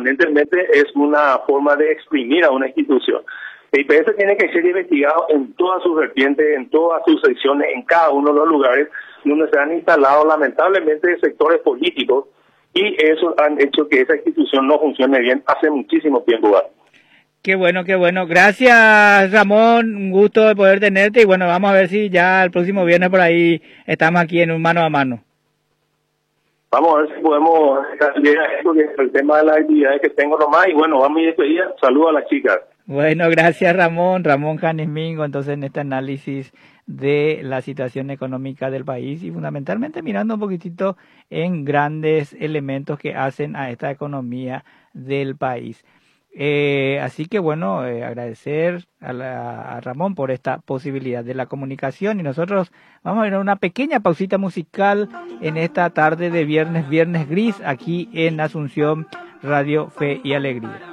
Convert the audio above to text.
permanentemente es una forma de exprimir a una institución. El IPS tiene que ser investigado en todas sus vertientes, en todas sus secciones, en cada uno de los lugares donde se han instalado lamentablemente sectores políticos y eso han hecho que esa institución no funcione bien hace muchísimo tiempo. Qué bueno, qué bueno. Gracias, Ramón. Un gusto de poder tenerte y bueno, vamos a ver si ya el próximo viernes por ahí estamos aquí en un mano a mano. Vamos a ver si podemos cambiar esto, que es el tema de las actividades que tengo nomás y bueno, vamos a mi despedida. Saludos a las chicas. Bueno, gracias Ramón Janes Mingo, entonces en este análisis de la situación económica del país y fundamentalmente mirando un poquitito en grandes elementos que hacen a esta economía del país. Así que bueno, agradecer a Ramón por esta posibilidad de la comunicación y nosotros vamos a ir a una pequeña pausita musical en esta tarde de viernes gris aquí en Asunción Radio Fe y Alegría.